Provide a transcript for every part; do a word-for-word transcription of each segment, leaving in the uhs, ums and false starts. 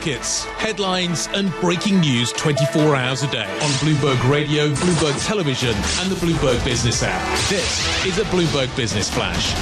markets, headlines and breaking news twenty-four hours a day on Bloomberg Radio, Bloomberg Television and the Bloomberg Business app. This is a Bloomberg Business Flash.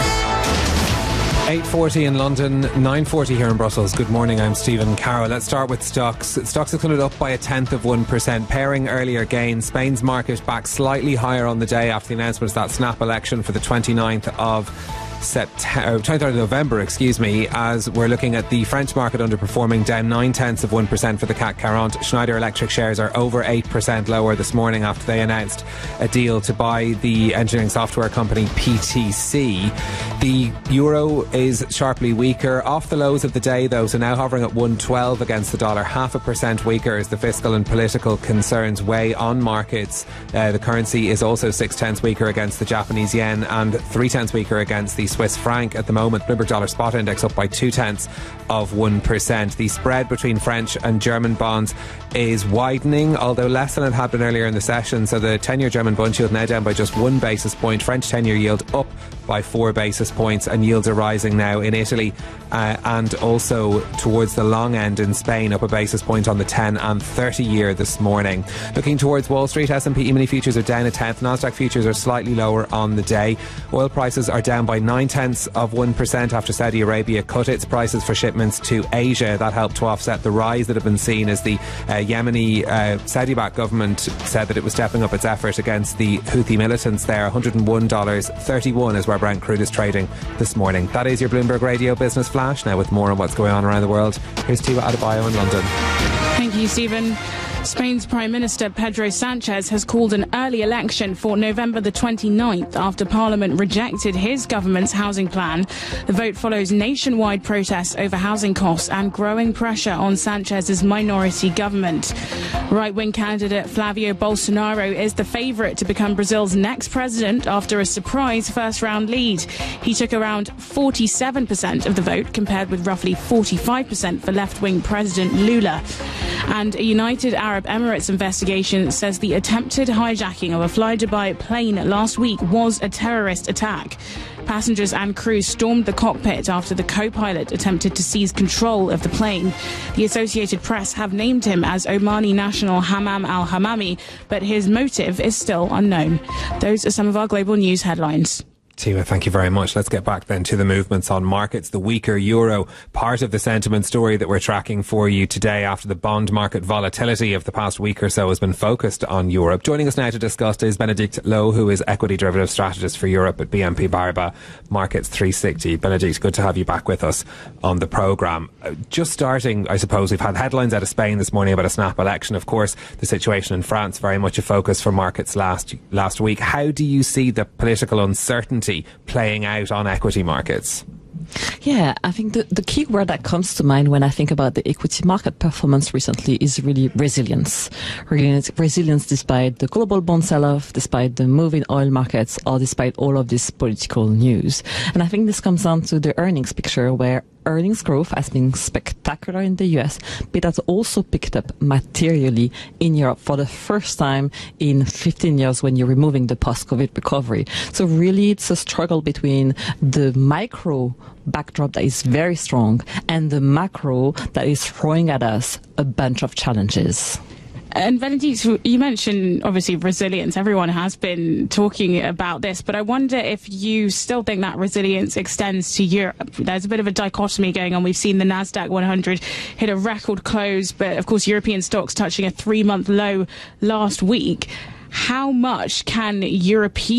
eight forty in London, nine forty here in Brussels. Good morning, I'm Stephen Carroll. Let's start with stocks. Stocks have come up by a tenth of one percent, pairing earlier gains. Spain's market back slightly higher on the day after the announcement of that snap election for the twenty-ninth of September, twenty-third of November, excuse me, as we're looking at the French market underperforming, down nine tenths of one percent for the C A C quarante. Schneider Electric shares are over eight percent lower this morning after they announced a deal to buy the engineering software company P T C. The euro is sharply weaker, off the lows of the day though, so now hovering at one twelve against the dollar, half a percent weaker as the fiscal and political concerns weigh on markets. Uh, the currency is also six tenths weaker against the Japanese yen and three tenths weaker against the Swiss franc at the moment. Bloomberg Dollar Spot Index up by two tenths of one percent. The spread between French and German bonds is widening, although less than it had been earlier in the session. So the ten-year German bond yield now down by just one basis point. French ten-year yield up by four basis points, and yields are rising now in Italy uh, and also towards the long end in Spain, up a basis point on the ten and thirty year this morning. Looking towards Wall Street, S and P E-mini futures are down a tenth. Nasdaq futures are slightly lower on the day. Oil prices are down by nine tenths of one percent after Saudi Arabia cut its prices for shipments to Asia. That helped to offset the rise that had been seen as the uh, Yemeni uh, Saudi-backed government said that it was stepping up its effort against the Houthi militants there. one hundred one dollars thirty-one is where Brent crude is trading this morning. That is your Bloomberg Radio Business Flash. Now with more on what's going on around the world, here's Tiwa Adebayo in London. Thank you, Stephen. Spain's Prime Minister Pedro Sanchez has called an early election for November the twenty-ninth after Parliament rejected his government's housing plan. The vote follows nationwide protests over housing costs and growing pressure on Sanchez's minority government. Right-wing candidate Flavio Bolsonaro is the favourite to become Brazil's next president after a surprise first-round lead. He took around forty-seven percent of the vote, compared with roughly forty-five percent for left-wing President Lula. And a United Arab Emirates investigation says the attempted hijacking of a Fly Dubai plane last week was a terrorist attack. Passengers and crew stormed the cockpit after the co-pilot attempted to seize control of the plane. The Associated Press have named him as Omani national Hammam al-Hammami, but his motive is still unknown. Those are some of our global news headlines. Tiwa, thank you very much. Let's get back then to the movements on markets. The weaker euro, part of the sentiment story that we're tracking for you today after the bond market volatility of the past week or so has been focused on Europe. Joining us now to discuss is Benedict Lowe, who is equity derivative strategist for Europe at B N P Paribas Markets three sixty. Benedict, good to have you back with us on the programme. Uh, just starting, I suppose, we've had headlines out of Spain this morning about a snap election. Of course, the situation in France, very much a focus for markets last last week. How do you see the political uncertainty playing out on equity markets? Yeah, I think the, the key word that comes to mind when I think about the equity market performance recently is really resilience. Resilience, resilience despite the global bond sell-off, despite the move in oil markets, or despite all of this political news. And I think this comes down to the earnings picture, where earnings growth has been spectacular in the U S, but it has also picked up materially in Europe for the first time in fifteen years when you're removing the post-COVID recovery. So really it's a struggle between the micro backdrop that is very strong and the macro that is throwing at us a bunch of challenges. And Benedict, you mentioned obviously resilience. Everyone has been talking about this, but I wonder if you still think that resilience extends to Europe. There's a bit of a dichotomy going on. We've seen the Nasdaq one hundred hit a record close, but of course European stocks touching a three-month low last week. How much can European